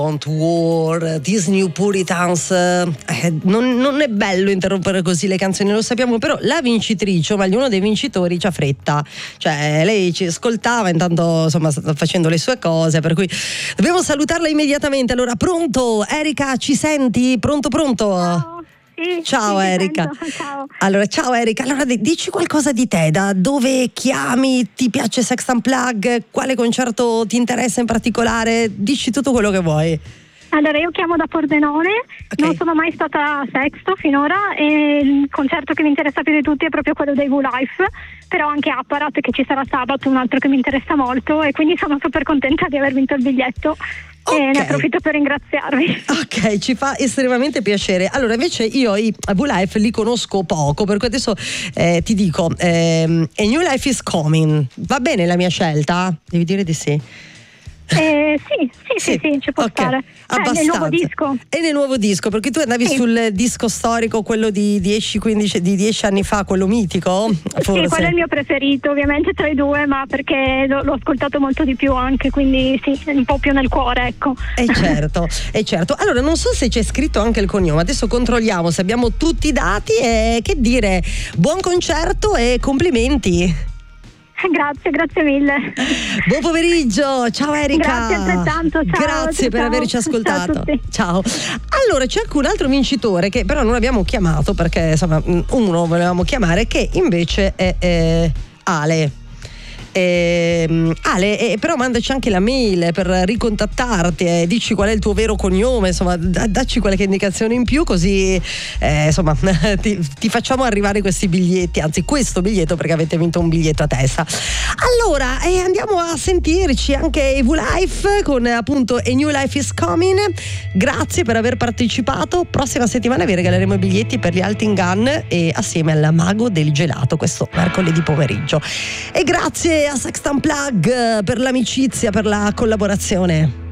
Want War, These New Puritans. Non è bello interrompere così le canzoni, lo sappiamo, però la vincitrice, o meglio uno dei vincitori, c'ha fretta, cioè lei ci ascoltava, intanto insomma sta facendo le sue cose, per cui dobbiamo salutarla immediatamente. Allora, pronto Erika, ci senti? Pronto? Ciao. Sì, ciao sì, Erika. Ciao. Allora, ciao Erika, allora dici qualcosa di te, da dove chiami, ti piace Sex Unplugged, quale concerto ti interessa in particolare, dici tutto quello che vuoi. Allora, io chiamo da Pordenone, Okay. Non sono mai stata a Sexto finora e il concerto che mi interessa più di tutti è proprio quello dei V-Life, però anche Apparat che ci sarà sabato, un altro che mi interessa molto, e quindi sono super contenta di aver vinto il biglietto. Okay. E ne approfitto per ringraziarvi. Ok, ci fa estremamente piacere. Allora, invece io i V-Life li conosco poco, per cui adesso ti dico A New Life is Coming. Va bene la mia scelta? Devi dire di sì. Sì, ci può stare. Nel nuovo disco. E nel nuovo disco, perché tu andavi sul disco storico, quello di 10 anni fa, quello mitico? Forse. Sì, quello è il mio preferito, ovviamente tra i due, ma perché l'ho ascoltato molto di più anche, quindi sì, un po' più nel cuore, ecco. Certo. Allora, non so se c'è scritto anche il cognome, adesso controlliamo se abbiamo tutti i dati e che dire, buon concerto e complimenti. Grazie mille. Buon pomeriggio, ciao Erika. Grazie altrettanto, ciao. Grazie per averci ascoltato. Ciao a tutti. Ciao. Allora, c'è anche un altro vincitore che però non abbiamo chiamato, perché insomma uno volevamo chiamare, che invece è Ale. Ale, però mandaci anche la mail per ricontattarti, dici qual è il tuo vero cognome, insomma dacci qualche indicazione in più, così insomma ti facciamo arrivare questi biglietti, anzi questo biglietto, perché avete vinto un biglietto a testa. Allora andiamo a sentirci anche EV Life con appunto A New Life is Coming. Grazie per aver partecipato. Prossima settimana vi regaleremo i biglietti per gli Altin Gun e assieme al Mago del Gelato questo mercoledì pomeriggio. E grazie a Sex Unplugged per l'amicizia, per la collaborazione.